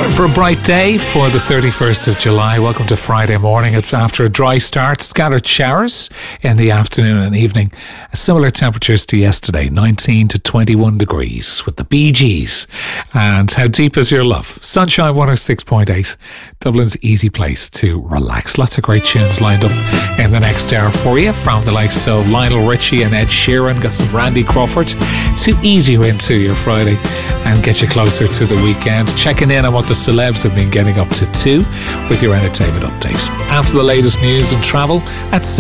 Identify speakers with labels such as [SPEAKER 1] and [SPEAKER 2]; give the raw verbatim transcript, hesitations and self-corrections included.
[SPEAKER 1] For a bright day for the thirty-first of July. Welcome to Friday morning. It's after a dry start, scattered showers in the afternoon and evening. Similar temperatures to yesterday, nineteen to twenty-one degrees with the Bee Gees. And How Deep Is Your Love? Sunshine one oh six point eight, Dublin's easy place to relax. Lots of great tunes lined up in the next hour for you from the likes of Lionel Richie and Ed Sheeran. Got some Randy Crawford to ease you into your Friday and get you closer to the weekend. Checking in on what the celebs have been getting up to too with your entertainment updates. After the latest news and travel at